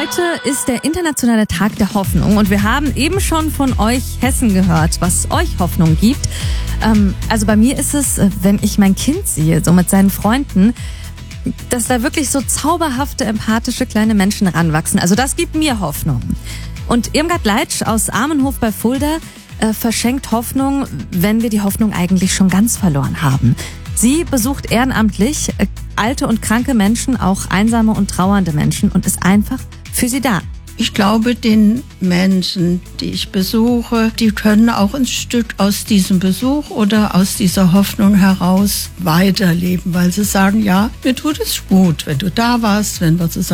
Heute ist der internationale Tag der Hoffnung und wir haben eben schon von euch Hessen gehört, was euch Hoffnung gibt. Also bei mir ist es, wenn ich mein Kind sehe, so mit seinen Freunden, dass da wirklich so zauberhafte, empathische kleine Menschen ranwachsen. Also das gibt mir Hoffnung. Und Irmgard Leitsch aus Armenhof bei Fulda verschenkt Hoffnung, wenn wir die Hoffnung eigentlich schon ganz verloren haben. Sie besucht ehrenamtlich alte und kranke Menschen, auch einsame und trauernde Menschen und ist einfach für sie da. Ich glaube, den Menschen, die ich besuche, die können auch ein Stück aus diesem Besuch oder aus dieser Hoffnung heraus weiterleben, weil sie sagen, ja, mir tut es gut, wenn du da warst, wenn wir zusammen